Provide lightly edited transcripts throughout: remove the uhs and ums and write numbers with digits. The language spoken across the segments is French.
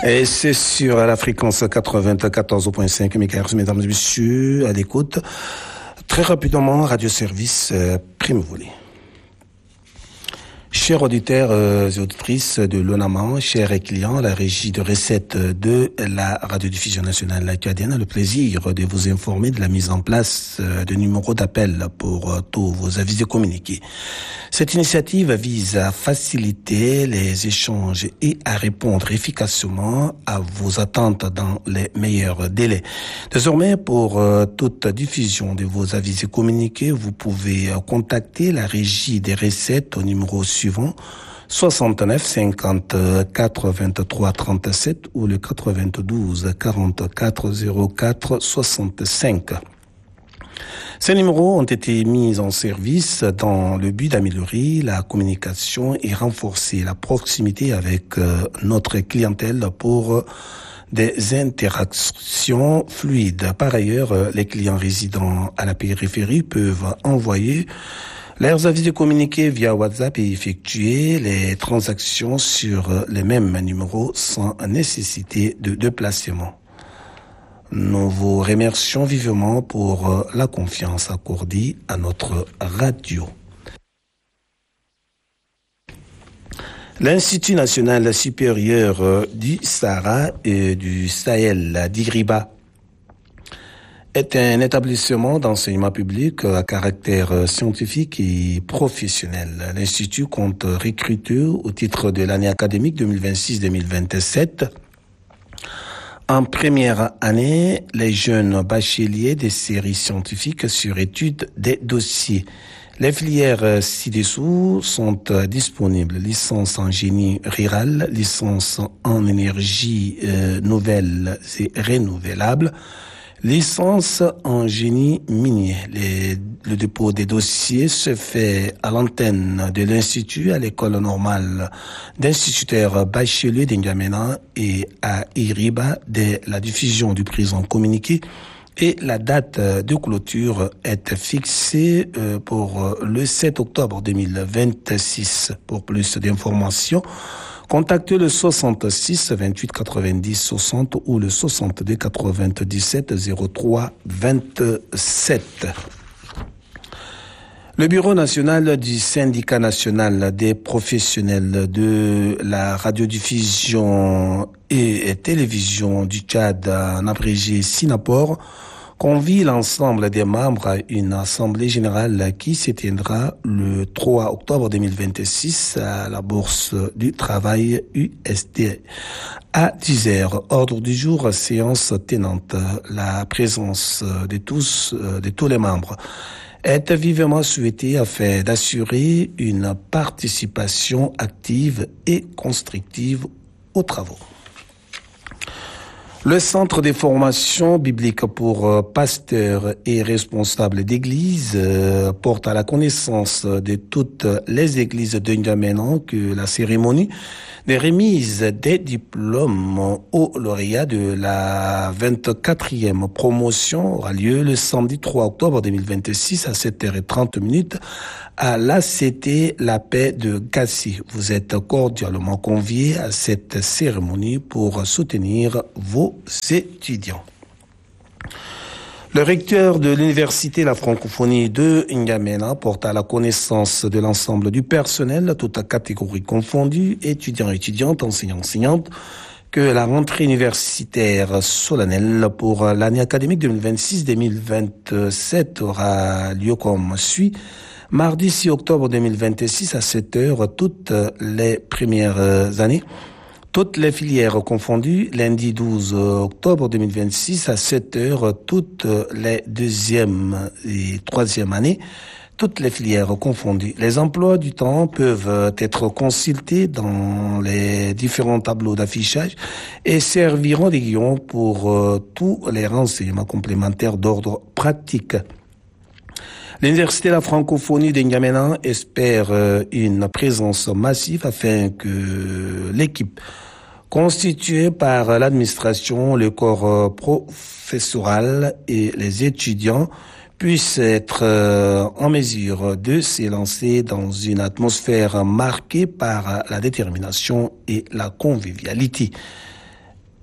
Et c'est sur la fréquence 94.5 MHz, mesdames et messieurs, à l'écoute. Très rapidement, Radio Service Prime Volée. Chers auditeurs et auditrices de l'ONAMAN, chers clients, la régie de recettes de la radiodiffusion nationale acadienne a le plaisir de vous informer de la mise en place de numéros d'appel pour tous vos avis et communiqués. Cette initiative vise à faciliter les échanges et à répondre efficacement à vos attentes dans les meilleurs délais. Désormais, pour toute diffusion de vos avis et communiqués, vous pouvez contacter la régie des recettes au numéro suivant 69 54 23 37 ou le 92 44 04 65. Ces numéros ont été mis en service dans le but d'améliorer la communication et renforcer la proximité avec notre clientèle pour des interactions fluides. Par ailleurs, les clients résidant à la périphérie peuvent envoyer leurs avis de communiquer via WhatsApp et effectuer les transactions sur les mêmes numéros sans nécessité de déplacement. Nous vous remercions vivement pour la confiance accordée à notre radio. L'Institut national supérieur du Sahara et du Sahel d'Iriba est un établissement d'enseignement public à caractère scientifique et professionnel. L'Institut compte recruter au titre de l'année académique 2026-2027. En première année, les jeunes bacheliers des séries scientifiques sur études des dossiers. Les filières ci-dessous sont disponibles. Licence en génie rural, licence en énergie nouvelles et renouvelables, licence en génie minier. Le dépôt des dossiers se fait à l'antenne de l'Institut, à l'école normale d'instituteurs bacheliers d'Ingamena et à Iriba dès la diffusion du présent communiqué. Et la date de clôture est fixée pour le 7 octobre 2026. Pour plus d'informations, contactez le 66 28 90 60 ou le 62 97 03 27. Le Bureau national du syndicat national des professionnels de la radiodiffusion et télévision du Tchad, en abrégé SINAPOR, convie l'ensemble des membres à une assemblée générale qui se tiendra le 3 octobre 2026 à la Bourse du Travail UST à 10h. Ordre du jour, séance tenante. La présence de tous les membres est vivement souhaitée afin d'assurer une participation active et constructive aux travaux. Le Centre de formation biblique pour pasteurs et responsables d'église porte à la connaissance de toutes les églises de N'Djamena que la cérémonie de remise des diplômes aux lauréats de la 24e promotion aura lieu le samedi 3 octobre 2026 à 7h30 à l'ACT La Paix de Gassi. Vous êtes cordialement conviés à cette cérémonie pour soutenir vos étudiants. Le recteur de l'université La Francophonie de N'Djamena porte à la connaissance de l'ensemble du personnel, toute catégorie confondue, étudiants, étudiantes, enseignants, enseignantes, que la rentrée universitaire solennelle pour l'année académique 2026-2027 aura lieu comme suit. Mardi 6 octobre 2026 à 7h, toutes les premières années. Toutes les filières confondues, lundi 12 octobre 2026 à 7h, toutes les deuxième et troisième années, toutes les filières confondues. Les emplois du temps peuvent être consultés dans les différents tableaux d'affichage et serviront de guion pour tous les renseignements complémentaires d'ordre pratique. L'Université de la Francophonie de N'Djamena espère une présence massive afin que l'équipe constituée par l'administration, le corps professoral et les étudiants puissent être en mesure de s'élancer dans une atmosphère marquée par la détermination et la convivialité.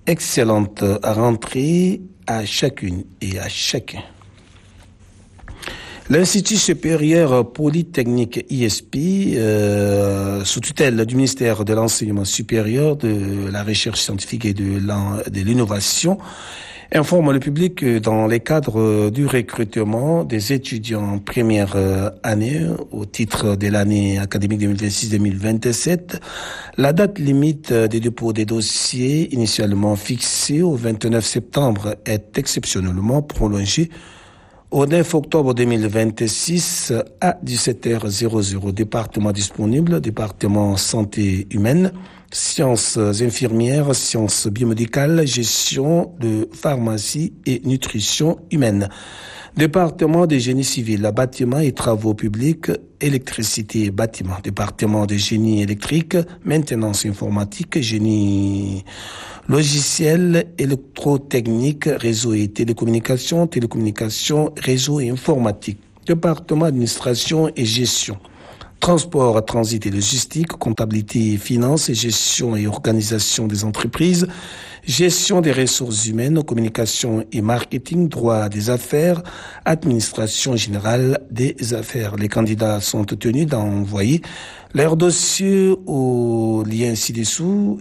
excellente rentrée à chacune et à chacun. L'Institut supérieur polytechnique ISP, sous tutelle du ministère de l'Enseignement supérieur, de la Recherche scientifique et de l'innovation, informe le public que dans les cadres du recrutement des étudiants en première année au titre de l'année académique 2026-2027, la date limite des dépôts des dossiers initialement fixée au 29 septembre est exceptionnellement prolongée au 9 octobre 2026 à 17h00. Département disponible, département santé humaine, sciences infirmières, sciences biomédicales, gestion de pharmacie et nutrition humaine. Département de génie civil, bâtiment et travaux publics, électricité et bâtiment. Département de génie électrique, maintenance informatique, génie logiciel, électrotechnique, réseau et télécommunications, réseau et informatique. Département administration et gestion. Transport, transit et logistique, comptabilité et finances, et gestion et organisation des entreprises, gestion des ressources humaines, communication et marketing, droit des affaires, administration générale des affaires. Les candidats sont tenus d'envoyer leur dossier au lien ci-dessous,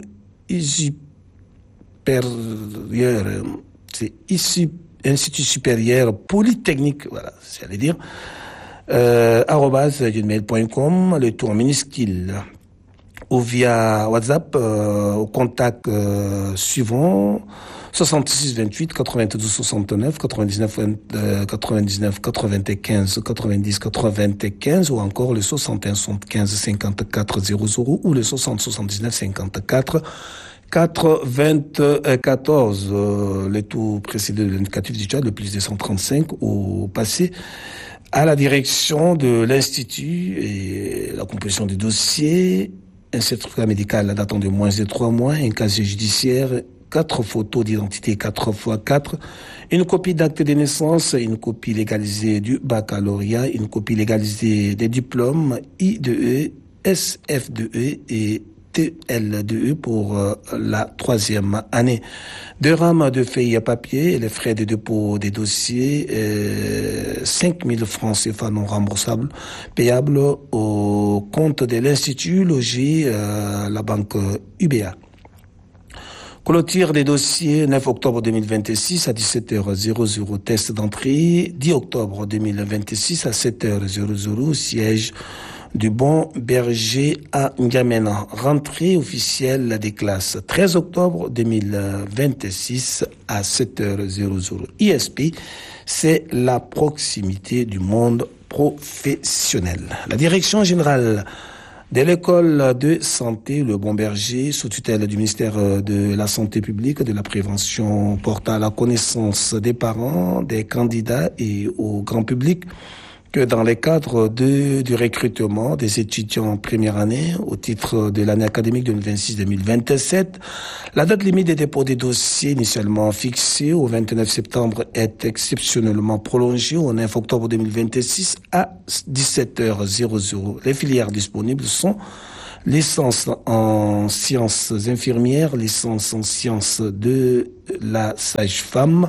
Institut supérieur polytechnique, voilà, j'allais dire, @gmail.com, le tour minuscule, ou via WhatsApp au contact suivant 66 28 92 69 99 99 95 90 95 ou encore le 61 75 54 00 ou le 60 79 54 94, le tout précédé de l'indicatif du chat, le plus 235 au passé à la direction de l'Institut et la composition du dossier, un certificat médical datant de moins de 3 mois, un casier judiciaire, 4 photos d'identité 4x4, une copie d'acte de naissance, une copie légalisée du baccalauréat, une copie légalisée des diplômes I2E, SF2E et TL2E pour la 3e année. 2 rames de feuilles à papier et les frais de dépôt des dossiers, 5 000 francs CFA non remboursables, payables au compte de l'Institut logé à la banque UBA. Clôture des dossiers 9 octobre 2026 à 17h00, test d'entrée 10 octobre 2026 à 7h00, siège du Bon Berger à N'Djamena. Rentrée officielle des classes 13 octobre 2026 à 7h00. ISP, c'est la proximité du monde professionnel. La direction générale de l'école de santé, le Bon Berger, sous tutelle du ministère de la Santé publique, de la prévention, porte à la connaissance des parents, des candidats et au grand public que dans les cadres du recrutement des étudiants en première année au titre de l'année académique 2026-2027, la date limite des dépôts des dossiers initialement fixée au 29 septembre est exceptionnellement prolongée au 9 octobre 2026 à 17h00. Les filières disponibles sont licence en sciences infirmières, licence en sciences de la sage-femme,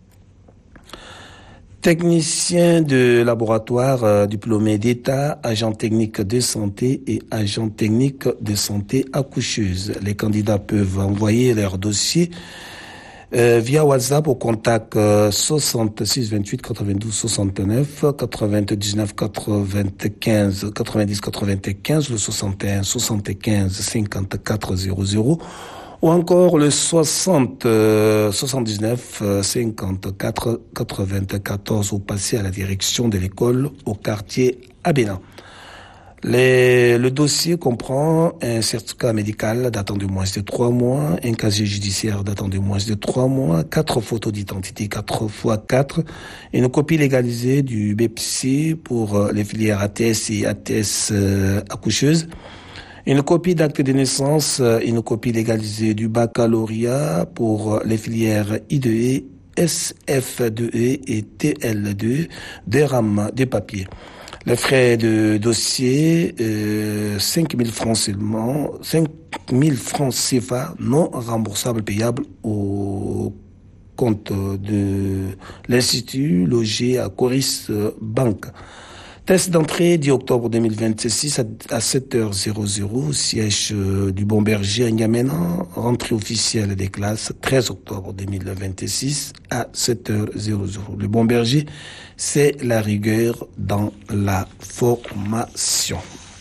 technicien de laboratoire diplômé d'État, agent technique de santé et agent technique de santé accoucheuse. Les candidats peuvent envoyer leur dossier via WhatsApp au contact 66 28 92 69 99 95 90 95, le 61 75 54 00. Ou encore le 60 79 54 94 ou passer à la direction de l'école au quartier Abénan. Le dossier comprend un certificat médical datant de moins de 3 mois, un casier judiciaire datant de moins de 3 mois, 4 photos d'identité 4x4, une copie légalisée du BPC pour les filières ATS et ATS accoucheuses, une copie d'acte de naissance, une copie légalisée du baccalauréat pour les filières I2E, SF2E et TL2, 2 rames de papier. Les frais de dossier, 5 000 francs seulement, 5 000 francs CFA non remboursables payables au compte de l'Institut logé à Coris Banque. Test d'entrée 10 octobre 2026 à 7h00, siège du Bon Berger à N'Djamena. Rentrée officielle des classes 13 octobre 2026 à 7h00. Le Bon Berger, c'est la rigueur dans la formation.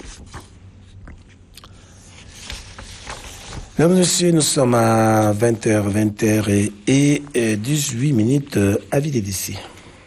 Mesdames et messieurs, nous sommes à 20h et 18 minutes à vide d'ici.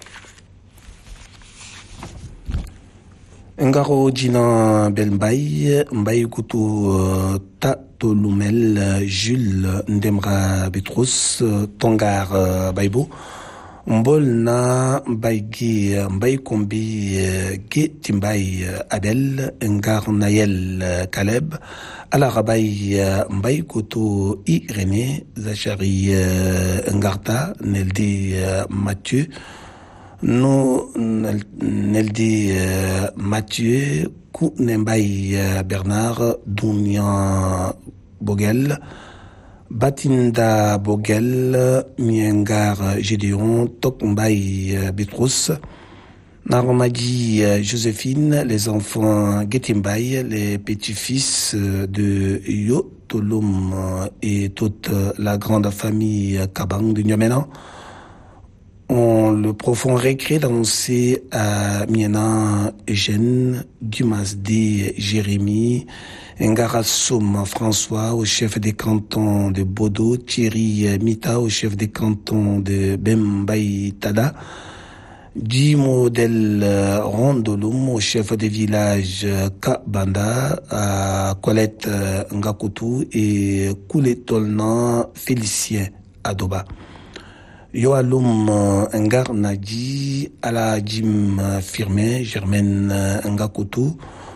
Ngaro Djina Belmbaï, Mbaï Koutou Tatolumel, Jules Ndemra Betrous, Tongar Baïbo, Mbol na Mbaïgi, Mbaï Kombi, Ge Timbaï Abel, Ngar Nayel Kaleb, Alarabaï Mbaï Koutou René, Zachary Ngarta, Neldi Mathieu, nous, Neldi Mathieu, Kounembaï Bernard, Dounian Bogel, Batinda Bogel, Miengar Gédéon, Tokmbaï Betrous, Naromadi Joséphine, les enfants Getimbaï, les petits-fils de Yotolum et toute la grande famille Kabang de N'Djamena. On le profond récré d'annoncer à Miena Eugène, Dumasdi Jérémy, Ngarassoum François au chef des cantons de Bodo, Thierry Mita au chef des cantons de Bembaï Tada, Dimo del Rondolum au chef des villages Kabanda, à Colette Ngakutu et Kouletolna Félicien Adoba. Yoalum Ngar Nadi, Ala Jim Firmin, Germaine Ngakutu,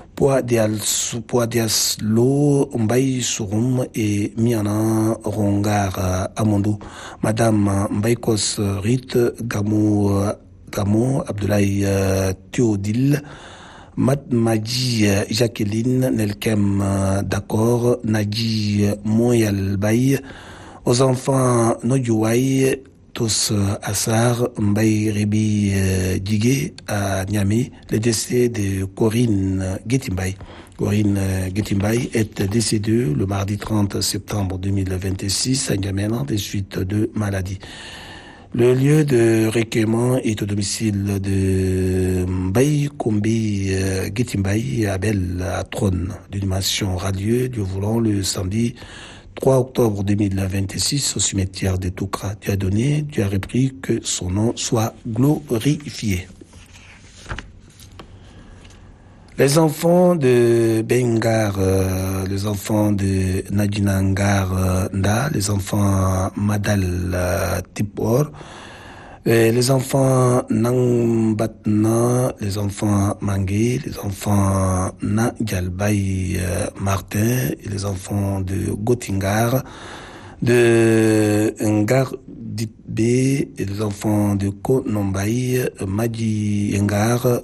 Poadias Lo, Mbaï Sourum et Miana Rongar Amondou, Madame Mbaïkos Rit, Gamo, Abdoulaye Théodile, Madji Jacqueline, Nelkem D'accord, Nadi Moyal Baye, aux enfants Nodjouaï, tous Assar, Mbaye Rebi Digé à Niamey, le décès de Corinne Getimbaï. Corinne Getimbaï est décédée le mardi 30 septembre 2026 à N'Djamena des suites de maladie. Le lieu de recueillement est au domicile de Mbaye Kombi Getimbaï à Abel à Trône. L'animation radio Dieu voulant le samedi 3 octobre 2026 au cimetière de Toukra. Dieu a donné, Dieu a repris, que son nom soit glorifié. Les enfants de Bengar, les enfants de Nadinangar Nda, les enfants Madal Tipor, les enfants Nangbatna, les enfants Mangé, les enfants Nadjalbaï Martin, et les enfants de Gotingar, de Ngar Ditbe, et les enfants de Konombaï, Madi Ngar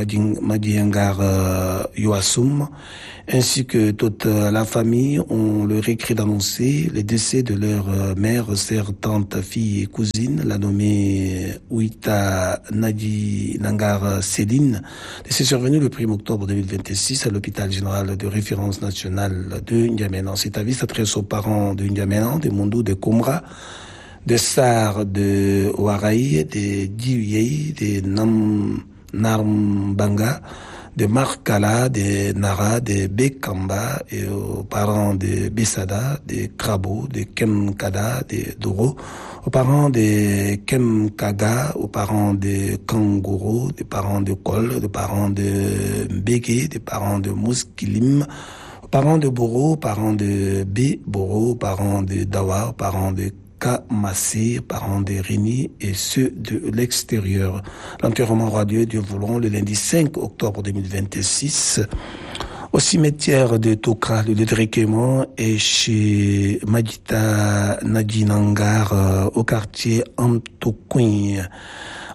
Yoassoum, ainsi que toute la famille ont le regret d'annoncer le décès de leur mère, sœur, tante, fille et cousine, la nommée Ouita Nadi Nangar Céline. C'est survenu le 1er octobre 2026 à l'hôpital général de référence nationale de N'Djamena. C'est avis s'adresse aux parents de N'Djamena, de Mondou, de Komra, de Sar, de Waraï, de Diouye, de Narmbanga, de Markala, de Nara, de Bekamba, et aux parents de Bessada, de Krabo, de Kemkada, de Doro, aux parents de Kemkaga, aux parents de Kangouro, des parents de Kol, des parents de Mbeke, des parents de Mouskilim, aux parents de Boro, aux parents de B, Boro, aux parents de Dawa, aux parents de Kamassé, parents de Réni et ceux de l'extérieur. L'enterrement aura lieu, Dieu voulant, le lundi 5 octobre 2026 au cimetière de Tokra. Le lieu de recueillement est chez Madita Nadinangar au quartier Antokouin.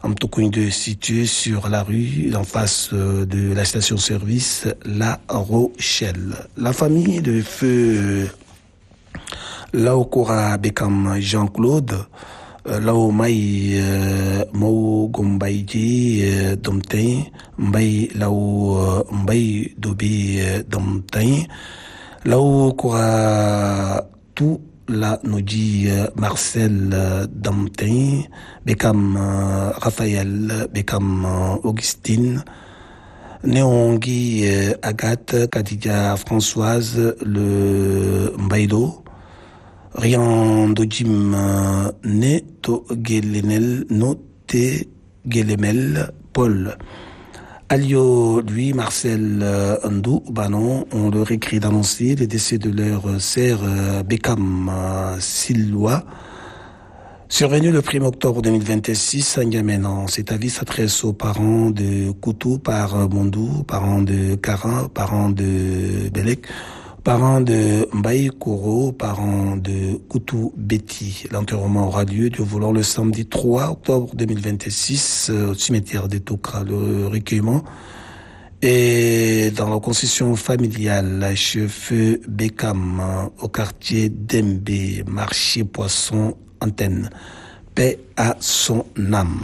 Amtokogne 2, situé sur la rue en face de la station-service La Rochelle. La famille de feu Laokora Bekam Jean-Claude, Lao Mai Mau Gombaïdi Domtain, Mbay Lao Mbay Dobi Domtain, Lao Kora tout la Nodi Marcel Domtain, Bekam Raphaël, Bekam Augustine, Néongi Agathe, Kadidia Françoise, le Mbaïdo, Rian Dojim Ne To Gelenel No Te Gelemel Paul. Alio, lui, Marcel Ndou, Banon, ont leur écrit d'annoncer le décès de leur sœur Bekam Siloa. Survenu le 1er octobre 2026 à N'Djamena. Cet avis s'adresse aux parents de Koutou par Mondou, parents de Kara, parents de Belek, parents de Mbaye Koro, parents de Koutou Betty. L'enterrement aura lieu Dieu voulant le samedi 3 octobre 2026 au cimetière de Tokra. Le recueillement est dans la concession familiale chez Feu Bekam au quartier d'Embe, marché Poisson Antenne. Paix à son âme.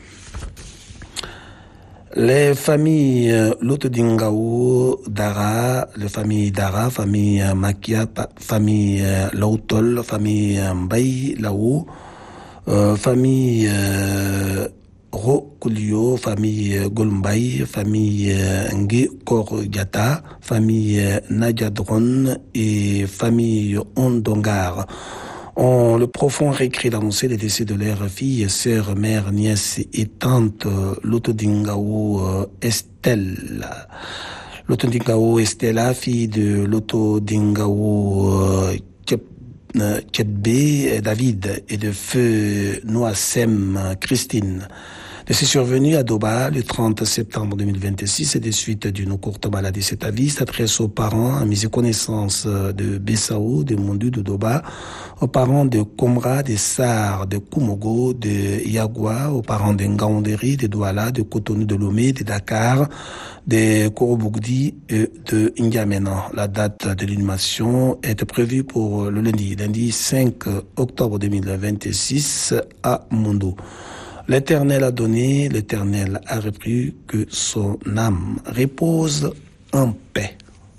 Les familles Lotodingao, Dara, les familles Dara, famille Makia, famille Lautol, famille Mbaye Lao, famille Rokulio, famille Golmbaye, famille Nge Korgata, famille Nadiadron et famille Ondongar ont le profond regret d'annoncer le décès de leur fille, sœur, mère, nièce et tante Lotodingao Estelle. Lotodingao Estella, fille de Lotodingao Tchebbe David et de feu Noasem Christine. C'est survenu à Doba le 30 septembre 2026 et des suites d'une courte maladie. Cet avis s'adresse aux parents, amis et connaissances de Bessao, de Mondu, de Doba, aux parents de Komra, de Sar, de Kumogo, de Yagua, aux parents de Ngaonderi, de Douala, de Cotonou, de Lomé, de Dakar, de Korobougdi et de N'Djamena. La date de l'inhumation est prévue pour le lundi 5 octobre 2026 à Mondo. L'Éternel a donné, l'Éternel a repris, que son âme repose en paix.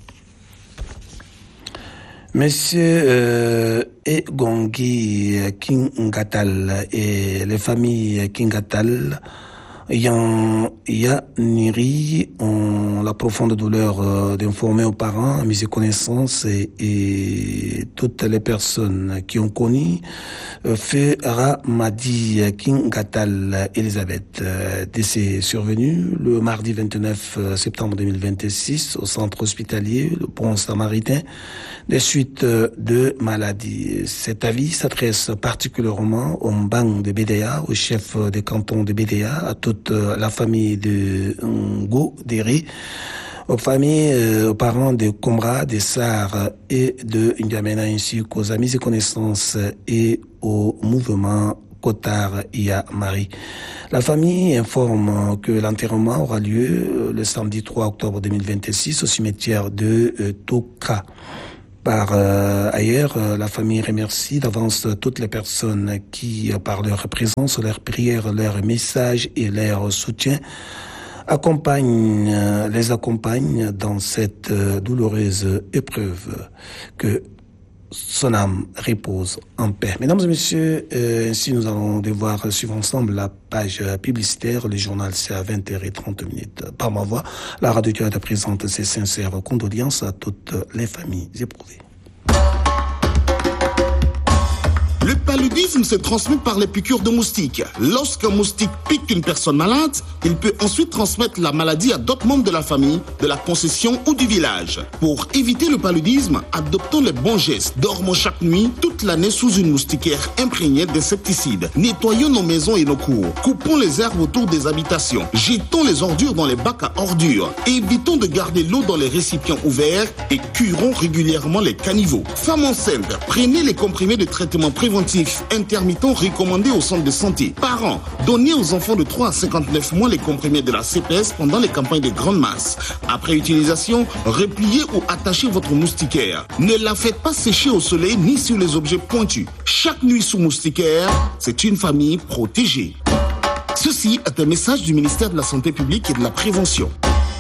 Monsieur Egongi Kingatal et les familles Kingatal, Yaniri ont la profonde douleur d'informer aux parents, amis et connaissances et toutes les personnes qui ont connu Fera Madi Kingatal Elisabeth, décès survenu le mardi 29 septembre 2026 au centre hospitalier Le Pont Samaritain des suites de maladie. Cet avis s'adresse particulièrement au Mbang de Bédéa, au chef des cantons de Bédéa, à toute la famille de Ngo Deri, aux familles, aux parents de Komra, de Sar et de N'Djamena, ainsi qu'aux amis et connaissances et au mouvement Kotar Ia Marie. La famille informe que l'enterrement aura lieu le samedi 3 octobre 2026 au cimetière de Tokra. Par ailleurs, la famille remercie d'avance toutes les personnes qui, par leur présence, leur prière, leur message et leur soutien, les accompagnent dans cette douloureuse épreuve. Que son âme repose en paix. Mesdames et messieurs, ainsi nous allons devoir suivre ensemble la page publicitaire. Le journal, c'est à 20h30. Par ma voix, la radio te présente ses sincères condoléances à toutes les familles éprouvées. Le paludisme se transmet par les piqûres de moustiques. Lorsqu'un moustique pique une personne malade, il peut ensuite transmettre la maladie à d'autres membres de la famille, de la concession ou du village. Pour éviter le paludisme, adoptons les bons gestes. Dormons chaque nuit, toute l'année sous une moustiquaire imprégnée d'insecticides. Nettoyons nos maisons et nos cours. Coupons les herbes autour des habitations. Jetons les ordures dans les bacs à ordures. Évitons de garder l'eau dans les récipients ouverts et curons régulièrement les caniveaux. Femmes enceintes, prenez les comprimés de traitement préventif intermittent recommandé au centre de santé. Parents, donnez aux enfants de 3 à 59 mois les comprimés de la CPS pendant les campagnes de grande masse. Après utilisation, repliez ou attachez votre moustiquaire. Ne la faites pas sécher au soleil ni sur les objets pointus. Chaque nuit sous moustiquaire, c'est une famille protégée. Ceci est un message du ministère de la Santé publique et de la Prévention.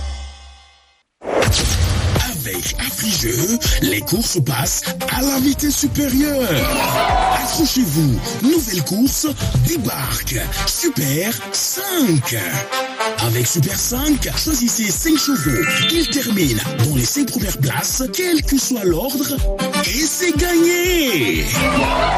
Avec Affligeux, les courses passent à la vitesse supérieure. Accrochez-vous, nouvelle course débarque. Super 5. Avec Super 5, choisissez 5 chevaux. Ils terminent dans les 5 premières places, quel que soit l'ordre, et c'est gagné.